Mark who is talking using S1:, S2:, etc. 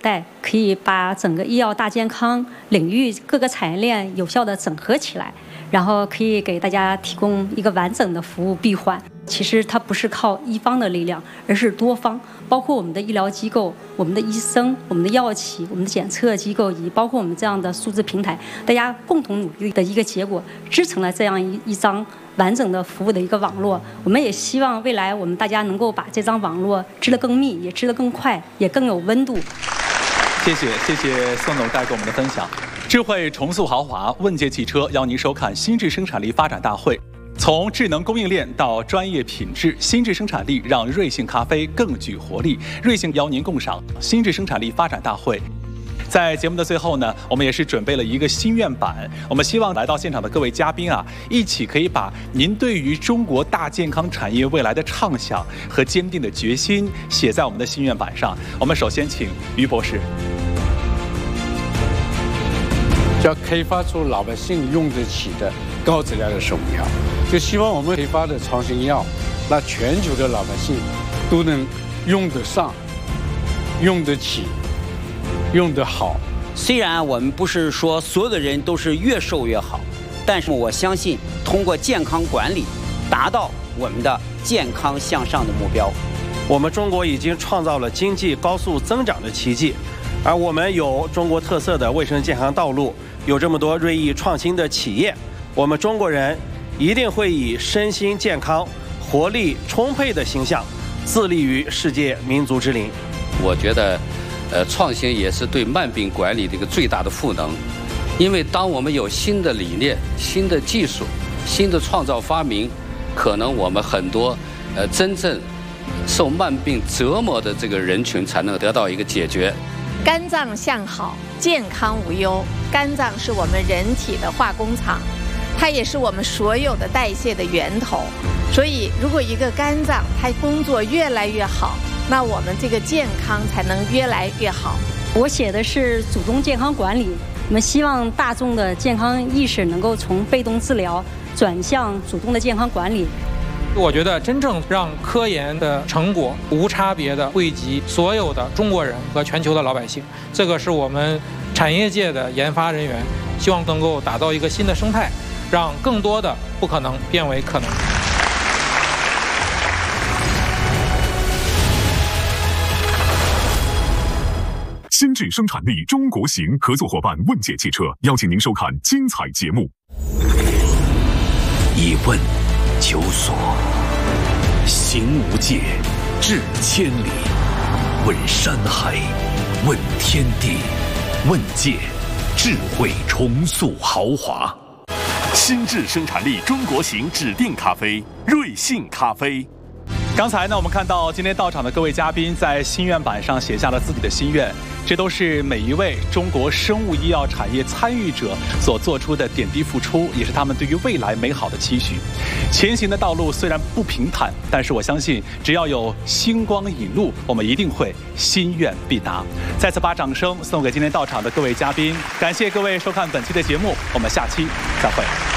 S1: 代，可以把整个医药大健康领域各个产业链有效的整合起来，然后可以给大家提供一个完整的服务闭环。其实它不是靠一方的力量，而是多方，包括我们的医疗机构、我们的医生、我们的药企、我们的检测机构，以及包括我们这样的数字平台，大家共同努力的一个结果，织成了这样一张完整的服务的一个网络。我们也希望未来我们大家能够把这张网络织得更密，也织得更快，也更有温度。
S2: 谢谢宋总带给我们的分享。智慧重塑豪华，问界汽车邀您收看新智生产力发展大会。从智能供应链到专业品质，新智生产力让瑞幸咖啡更具活力。瑞幸邀您共赏新智生产力发展大会。在节目的最后呢，我们也是准备了一个心愿版，我们希望来到现场的各位嘉宾啊，一起可以把您对于中国大健康产业未来的畅想和坚定的决心写在我们的心愿版上。我们首先请于博士。
S3: 要开发出老百姓用得起的高质量的生物药，就希望我们开发的创新药，那全球的老百姓都能用得上、用得起、用得好。
S4: 虽然我们不是说所有的人都是越瘦越好，但是我相信通过健康管理，达到我们的健康向上的目标。
S5: 我们中国已经创造了经济高速增长的奇迹，而我们有中国特色的卫生健康道路，有这么多锐意创新的企业，我们中国人一定会以身心健康、活力充沛的形象，自立于世界民族之林。
S6: 我觉得，创新也是对慢病管理的一个最大的赋能，因为当我们有新的理念、新的技术、新的创造发明，可能我们很多真正受慢病折磨的这个人群才能得到一个解决。
S7: 肝脏向好，健康无忧。肝脏是我们人体的化工厂，它也是我们所有的代谢的源头。所以，如果一个肝脏它工作越来越好，那我们这个健康才能越来越好。
S1: 我写的是主动健康管理，我们希望大众的健康意识能够从被动治疗转向主动的健康管理。
S8: 我觉得真正让科研的成果无差别的惠及所有的中国人和全球的老百姓，这个是我们产业界的研发人员希望能够打造一个新的生态，让更多的不可能变为可能。
S9: 新智生产力中国行合作伙伴问界汽车邀请您收看精彩节目。
S10: 以问求索，行无界，至千里。问山海，问天地，问界，智慧重塑豪华。
S9: 新智生产力中国行指定咖啡，瑞幸咖啡。
S2: 刚才呢，我们看到今天到场的各位嘉宾在心愿板上写下了自己的心愿，这都是每一位中国生物医药产业参与者所做出的点滴付出，也是他们对于未来美好的期许。前行的道路虽然不平坦，但是我相信只要有星光引路，我们一定会心愿必达。再次把掌声送给今天到场的各位嘉宾，感谢各位收看本期的节目，我们下期再会。